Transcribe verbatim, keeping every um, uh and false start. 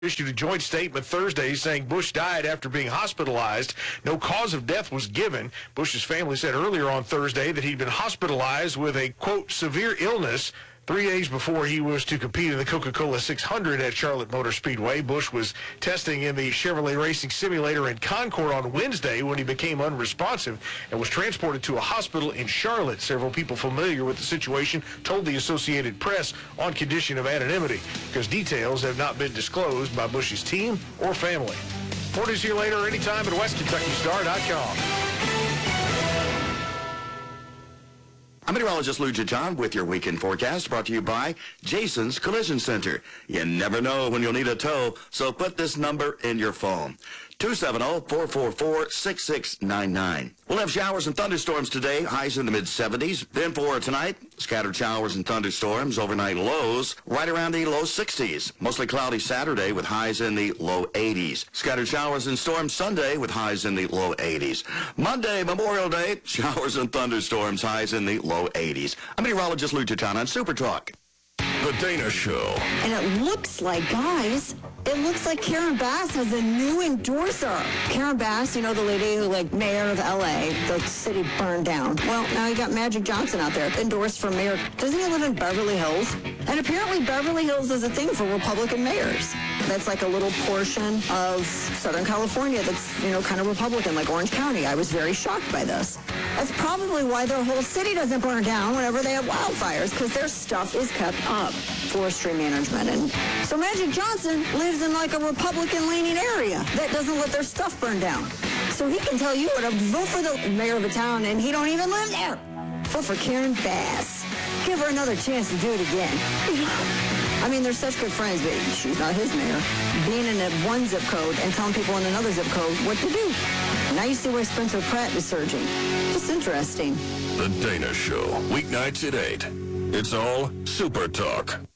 issued a joint statement Thursday saying Bush died after being hospitalized. No cause of death was given. Bush's family said earlier on Thursday that he'd been hospitalized with a, quote, severe illness three days before he was to compete in the Coca-Cola six hundred at Charlotte Motor Speedway. Bush was testing in the Chevrolet Racing Simulator in Concord on Wednesday when he became unresponsive and was transported to a hospital in Charlotte. Several people familiar with the situation told the Associated Press on condition of anonymity because details have not been disclosed by Bush's team or family. More news here later anytime at West Kentucky Star dot com. I'm meteorologist Lou John with your weekend forecast brought to you by Jason's Collision Center. You never know when you'll need a tow, so put this number in your phone. two seven zero, four four four, six six nine nine. We'll have showers and thunderstorms today, highs in the mid seventies. Then for tonight, scattered showers and thunderstorms, overnight lows right around the low sixties. Mostly cloudy Saturday with highs in the low eighties. Scattered showers and storms Sunday with highs in the low eighties. Monday, Memorial Day, showers and thunderstorms, highs in the low eighties. I'm meteorologist Lou John on Super Talk. The Dana Show. And it looks like, guys, it looks like Karen Bass has a new endorser. Karen Bass, you know, the lady who, like, mayor of L A, the city burned down. Well, now you got Magic Johnson out there, endorsed for mayor. Doesn't he live in Beverly Hills? And apparently Beverly Hills is a thing for Republican mayors. That's like a little portion of Southern California that's, you know, kind of Republican, like Orange County. I was very shocked by this. That's probably why their whole city doesn't burn down whenever they have wildfires, because their stuff is kept up. Forestry management. And so Magic Johnson lives in like a Republican-leaning area that doesn't let their stuff burn down. So he can tell you what to vote for the mayor of a town, and he don't even live there. Vote for Karen Bass. Give her another chance to do it again. I mean, they're such good friends, but she's not his mayor. Being in a one zip code and telling people in another zip code what to do. Now you see why Spencer Pratt is surging. Just interesting. The Dana Show, weeknights at eight. It's all Super Talk.